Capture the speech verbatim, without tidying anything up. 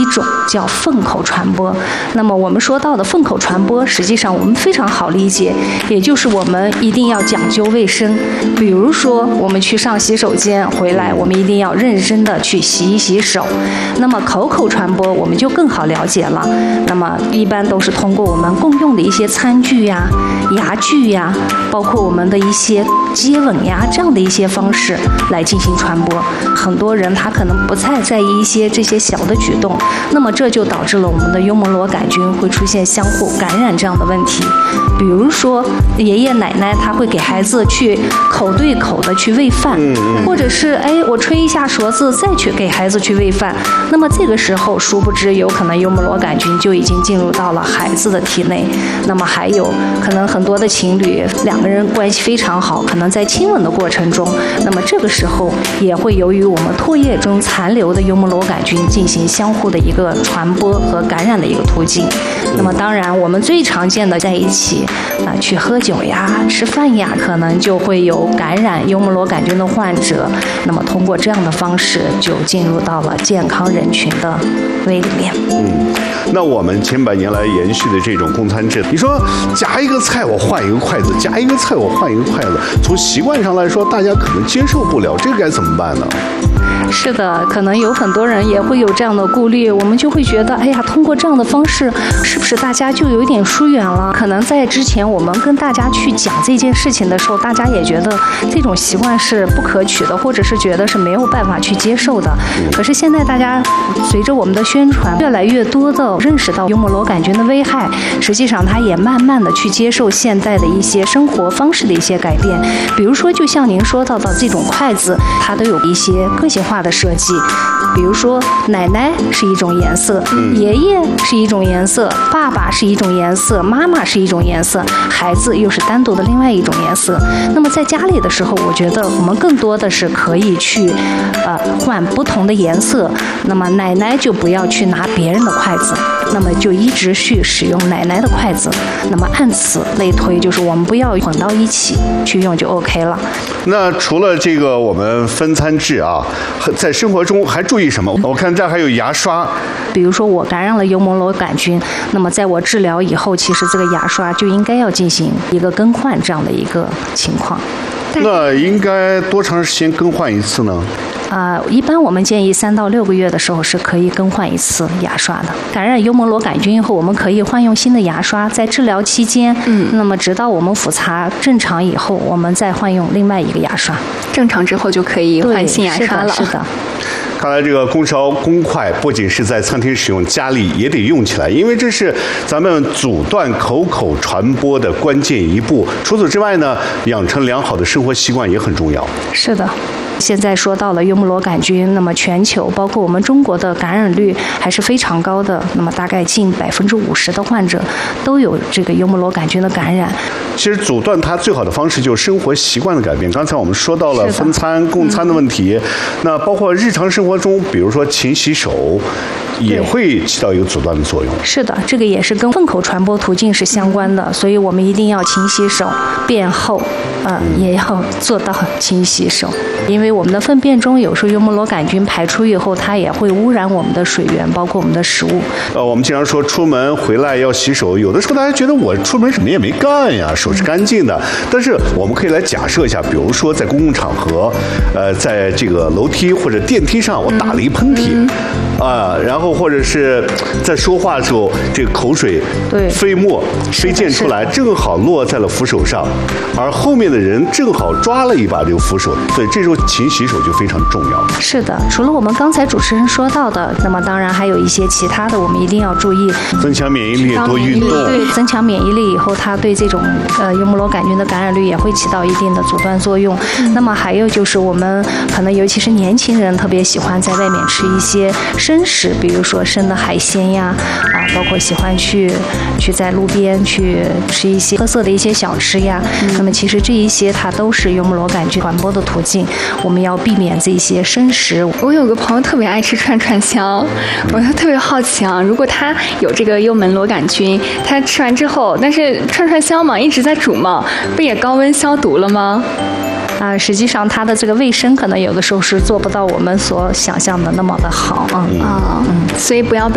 种叫粪口传播。那么我们说到的粪口传播，实际上我们非常好理解，也就是我们一定要讲究卫生。比如说我们去上洗手间回来，我们一定要认真的去洗一洗手。那么口口传播我们就更好了解了，那么一般都是通过我们共用的一些餐具呀、牙具呀，包括我们的一些接吻呀这样的一些方式来进行传播。很多人他可能不太在意一些这些小的举动，那么这就导致了我们的幽门螺杆菌会出现相互感染这样的问题。比如说爷爷奶奶他会给孩子去口对口的去喂饭，或者是哎我吹一下舌子再去给孩子去喂饭，那么这个时候殊不知有可能幽门螺杆菌就已经进入到了孩子的体内。那么还有可能很多的情侣两个人关系非常好，可能在亲吻的过程中，那么这个时候也会由于我们唾液中残留的幽门螺杆菌进行相互的一个传播和感染的一个途径。那么当然我们最常见的在一起啊、呃、去喝酒呀吃饭呀，可能就会有感染幽门螺杆菌的患者，那么通过这样的方式就进入到了健康人群的胃里面。 嗯，那我们千百年来延续的这种供餐制，你说夹一个菜我换一个筷子，夹一个菜我换一个筷子，从习惯上来说大家可能接受不了，这个该怎么办呢？ 是的，可能有很多人也会有这样的顾虑，我们就会觉得，哎呀，通过这样的方式，是不是大家就有一点疏远了？可能在之前我们跟大家去讲这件事情的时候，大家也觉得这种习惯是不可取的，或者是觉得是没有办法去接受的。可是现在大家随着我们的宣传，越来越多的认识到幽门螺杆菌的危害，实际上他也慢慢的去接受现在的一些生活方式的一些改变。比如说，就像您说到的这种筷子，它都有一些个性化的设计，比如说奶奶是一种颜色，爷爷是一种颜色，爸爸是一种颜色，妈妈是一种颜色，孩子又是单独的另外一种颜色。那么在家里的时候，我觉得我们更多的是可以去呃换不同的颜色。那么奶奶就不要去拿别人的筷子，那么就一直去使用奶奶的筷子。那么按此类推，就是我们不要混到一起去用就 OK 了。 那除了这个我们分餐制啊，在生活中还注意什么？我看这儿还有牙刷。 比如说我感染了幽门螺杆菌，那么在我治疗以后，其实这个牙刷就应该要进行一个更换这样的一个情况。 那应该多长时间更换一次呢？ 啊、呃，一般我们建议三到六个月的时候是可以更换一次牙刷的。感染幽门螺杆菌以后，我们可以换用新的牙刷，在治疗期间，嗯，那么直到我们复查正常以后，我们再换用另外一个牙刷。 正常之后就可以换新牙刷了。 是的，是的。 看来这个公勺公筷不仅是在餐厅使用，家里也得用起来，因为这是咱们阻断口口传播的关键一步。除此之外呢，养成良好的生活习惯也很重要。 是的。现在说到了幽门螺杆菌，那么全球包括我们中国的感染率还是非常高的，那么大概近百分之五十的患者都有这个幽门螺杆菌的感染。 其实阻断它最好的方式就是生活习惯的改变。刚才我们说到了分餐共餐的问题，嗯、那包括日常生活中，比如说勤洗手，也会起到一个阻断的作用。 是的，这个也是跟粪口传播途径是相关的，所以我们一定要勤洗手，便后呃也要做到勤洗手，因为我们的粪便中有时候幽门螺杆菌排出以后，它也会污染我们的水源，包括我们的食物。 呃，我们经常说出门回来要洗手，有的时候大家觉得我出门什么也没干呀，手是干净的。但是我们可以来假设一下，比如说在公共场合，呃，在这个楼梯或者电梯上，我打了一喷嚏，嗯嗯、啊，然后或者是在说话的时候，这个口水飞沫飞溅出来，正好落在了扶手上，而后面的人正好抓了一把这个扶手，所以这时候勤洗手就非常重要。 是的，除了我们刚才主持人说到的，那么当然还有一些其他的，我们一定要注意。 增强免疫力，多运动。 对，增强免疫力以后，它对这种呃幽门螺杆菌的感染率也会起到一定的阻断作用。嗯、那么还有就是我们可能尤其是年轻人特别喜欢在外面吃一些生食，比如说生的海鲜呀，啊，包括喜欢去去在路边去吃一些特色的一些小吃呀。嗯、那么其实这一些它都是幽门螺杆菌传播的途径，我们要避免这些生食。 我有个朋友特别爱吃串串香，我特别好奇啊，如果他有这个幽门螺杆菌，他吃完之后，但是串串香嘛一直在煮嘛，不也高温消毒了吗？ 啊，实际上它的这个卫生可能有的时候是做不到我们所想象的那么的好啊。 啊，嗯，所以不要被